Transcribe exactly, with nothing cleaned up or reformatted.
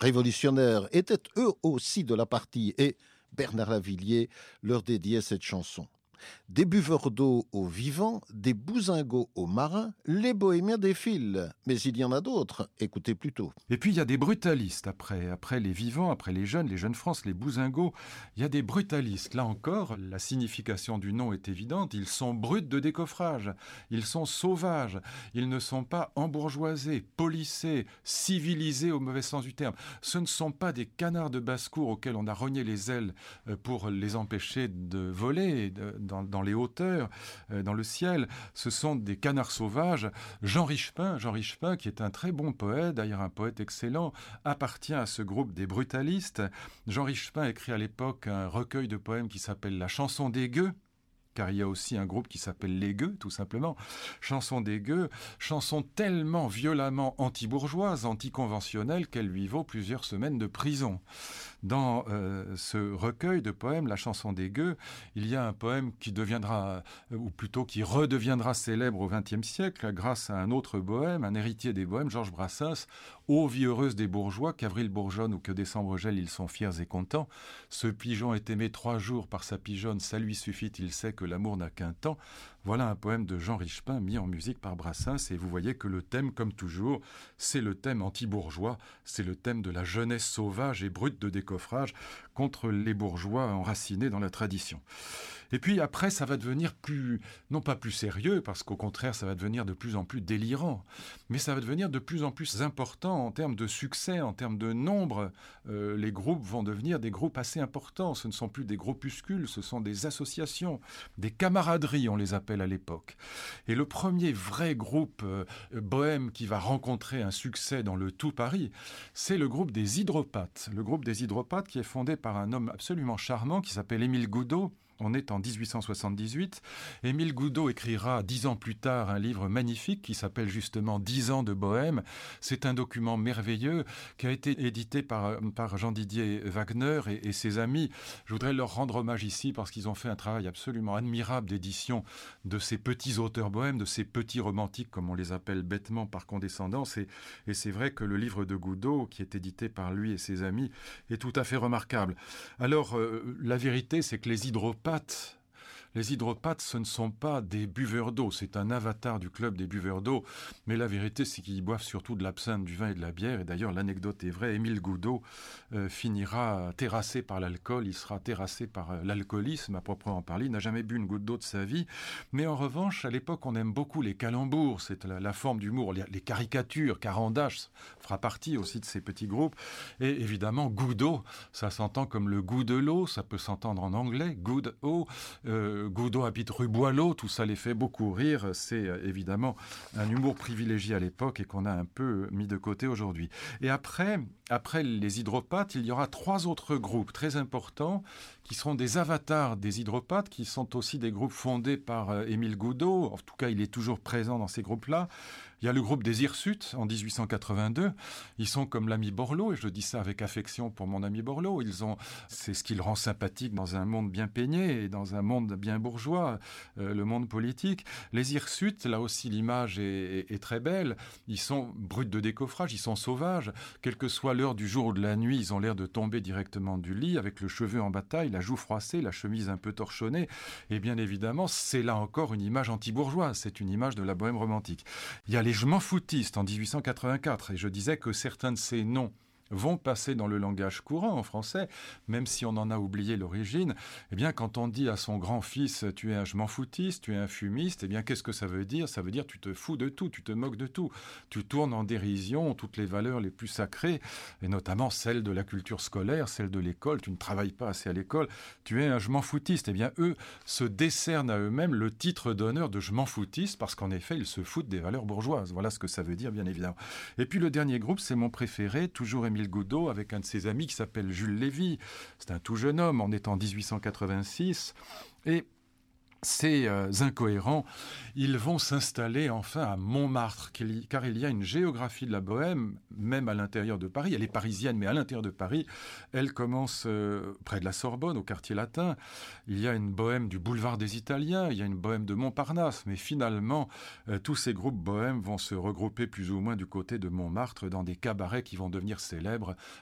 révolutionnaires étaient eux aussi de la partie et Bernard Lavilliers leur dédiait cette chanson. Des buveurs d'eau aux vivants, des bousingots aux marins, les bohémiens défilent. Mais il y en a d'autres, écoutez plutôt. Et puis il y a des brutalistes après, après les vivants, après les jeunes, les jeunes France, les bousingots. Il y a des brutalistes. Là encore, la signification du nom est évidente. Ils sont bruts de décoffrage. Ils sont sauvages. Ils ne sont pas embourgeoisés, polissés, civilisés au mauvais sens du terme. Ce ne sont pas des canards de basse-cour auxquels on a rogné les ailes pour les empêcher de voler dans, dans les hauteurs, dans le ciel. Ce sont des canards sauvages. Jean Richepin, Jean Richepin, qui est un très bon poète, d'ailleurs un poète excellent, appartient à ce groupe des brutalistes. Jean Richepin écrit à l'époque un recueil de poèmes qui s'appelle La chanson des gueux, car il y a aussi un groupe qui s'appelle Les Gueux, tout simplement. Chanson des Gueux, chanson tellement violemment anti-bourgeoise, anti-conventionnelle, qu'elle lui vaut plusieurs semaines de prison. Dans euh, ce recueil de poèmes, La chanson des Gueux, il y a un poème qui deviendra, ou plutôt qui redeviendra célèbre au vingtième siècle, grâce à un autre bohème, un héritier des bohèmes, Georges Brassens, « Ô vie heureuse des bourgeois, qu'avril bourgeonne ou que décembre gèle, ils sont fiers et contents. Ce pigeon est aimé trois jours par sa pigeonne, ça lui suffit, il sait que l'amour n'a qu'un temps ». Voilà un poème de Jean Richepin mis en musique par Brassens, et vous voyez que le thème, comme toujours, c'est le thème anti-bourgeois, c'est le thème de la jeunesse sauvage et brute de décoffrage contre les bourgeois enracinés dans la tradition. Et puis après, ça va devenir plus, non pas plus sérieux, parce qu'au contraire, ça va devenir de plus en plus délirant, mais ça va devenir de plus en plus important en termes de succès, en termes de nombre. Euh, les groupes vont devenir des groupes assez importants. Ce ne sont plus des groupuscules, ce sont des associations, des camaraderies, on les appelle à l'époque. Et le premier vrai groupe euh, bohème qui va rencontrer un succès dans le tout Paris, c'est le groupe des Hydropathes. Le groupe des Hydropathes qui est fondé par un homme absolument charmant qui s'appelle Émile Goudot. On est en dix-huit cent soixante-dix-huit. Émile Goudot écrira dix ans plus tard un livre magnifique qui s'appelle justement Dix ans de Bohème. C'est un document merveilleux qui a été édité par, par Jean-Didier Wagner et, et ses amis. Je voudrais leur rendre hommage ici parce qu'ils ont fait un travail absolument admirable d'édition de ces petits auteurs bohèmes, de ces petits romantiques comme on les appelle bêtement par condescendance. Et, et c'est vrai que le livre de Goudot, qui est édité par lui et ses amis, est tout à fait remarquable. Alors, euh, la vérité, c'est que les hydropathes Les hydropathes, ce ne sont pas des buveurs d'eau, c'est un avatar du club des buveurs d'eau, mais la vérité, c'est qu'ils boivent surtout de l'absinthe, du vin et de la bière, et d'ailleurs, l'anecdote est vraie, Émile Goudot euh, finira terrassé par l'alcool, il sera terrassé par euh, l'alcoolisme, à proprement parler, il n'a jamais bu une goutte d'eau de sa vie, mais en revanche, à l'époque, on aime beaucoup les calembours, c'est la, la forme d'humour, les, les caricatures, Carandache fera partie aussi de ces petits groupes, et évidemment, Goudot, ça s'entend comme le goût de l'eau, ça peut s'entendre en anglais, good eau, euh, Goudot habite rue Boileau, tout ça les fait beaucoup rire. C'est euh, évidemment un humour privilégié à l'époque et qu'on a un peu mis de côté aujourd'hui. Et après, après les hydropathes, il y aura trois autres groupes très importants qui seront des avatars des hydropathes, qui sont aussi des groupes fondés par euh, Émile Goudot. En tout cas, il est toujours présent dans ces groupes-là. Il y a le groupe des Hirsutes en dix-huit cent quatre-vingt-deux. Ils sont comme l'ami Borloo, et je dis ça avec affection pour mon ami Borloo. Ils ont, c'est ce qui le rend sympathique dans un monde bien peigné et dans un monde bien bourgeois, euh, le monde politique. Les Hirsutes, là aussi l'image est, est, est très belle. Ils sont bruts de décoffrage, ils sont sauvages. Quelle que soit l'heure du jour ou de la nuit, ils ont l'air de tomber directement du lit avec le cheveu en bataille, la joue froissée, la chemise un peu torchonnée. Et bien évidemment, c'est là encore une image anti-bourgeoise. C'est une image de la bohème romantique. Il y a les Je m'en foutistes en dix-huit cent quatre-vingt-quatre, et je disais que certains de ces noms vont passer dans le langage courant en français, même si on en a oublié l'origine. Eh bien, quand on dit à son grand-fils « tu es un je m'en foutiste, tu es un fumiste », eh bien, qu'est-ce que ça veut dire ? Ça veut dire tu te fous de tout, tu te moques de tout. Tu tournes en dérision toutes les valeurs les plus sacrées, et notamment celles de la culture scolaire, celles de l'école. Tu ne travailles pas assez à l'école, tu es un je m'en foutiste. Eh bien, eux se décernent à eux-mêmes le titre d'honneur de je m'en foutiste, parce qu'en effet, ils se foutent des valeurs bourgeoises. Voilà ce que ça veut dire, bien évidemment. Et puis, le dernier groupe, c'est mon préféré, toujours Émile Goudot, avec un de ses amis qui s'appelle Jules Lévy. C'est un tout jeune homme, on est en dix-huit cent quatre-vingt-six, et ces euh, incohérents, ils vont s'installer enfin à Montmartre, car il y a une géographie de la bohème, même à l'intérieur de Paris. Elle est parisienne, mais à l'intérieur de Paris, elle commence euh, près de la Sorbonne, au quartier latin. Il y a une bohème du boulevard des Italiens, il y a une bohème de Montparnasse, mais finalement, euh, tous ces groupes bohèmes vont se regrouper plus ou moins du côté de Montmartre dans des cabarets qui vont devenir célèbres